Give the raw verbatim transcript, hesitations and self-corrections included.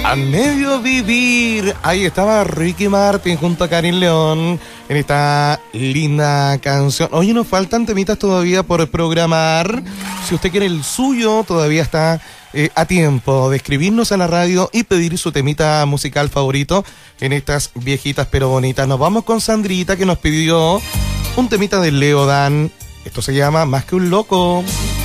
A medio vivir, ahí estaba Ricky Martin junto a Karin León en esta linda canción. Oye, nos faltan temitas todavía por programar. Si usted quiere el suyo, todavía está eh, a tiempo de escribirnos a la radio y pedir su temita musical favorito en estas viejitas pero bonitas. Nos vamos con Sandrita, que nos pidió un temita de Leo Dan. Esto se llama Más que un loco.